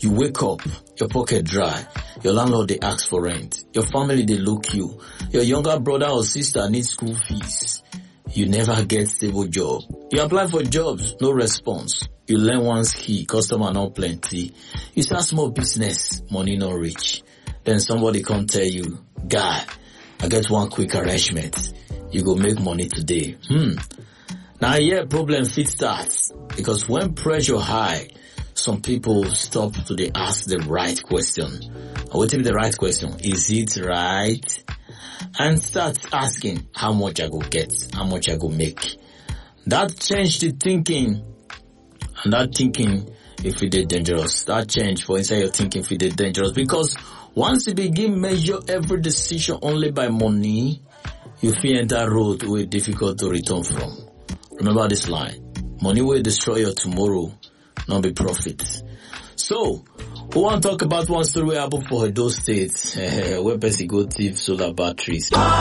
You wake up, your pocket dry, your landlord they ask for rent, your family they look you, your younger brother or sister needs school fees. You never get stable job. You apply for jobs, no response. You learn one skill, customer not plenty. You start small business, money not reach. Then somebody come tell you, guy, I get one quick arrangement. You go make money today. Now here problem fit starts. Because when pressure high, some people stop to they ask the right question. What is the right question? Is it right? And start asking how much I go get, how much I go make. That change the thinking. And that thinking, if it is dangerous, that change for inside your thinking if it is dangerous. Because once you begin measure every decision only by money, you feel enter road where difficult to return from. Remember this line. Money will destroy your tomorrow, not be profit. So, we want to talk about one story where happened for Edo State, where person go thief solar batteries.